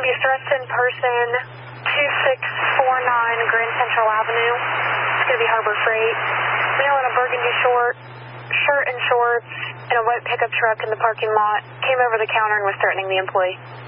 be dressed in person, 2649 Grand Central Avenue. It's going to be Harbor Freight. Male in a burgundy shirt and shorts, and a white pickup truck in the parking lot. Came over the counter and was threatening the employee.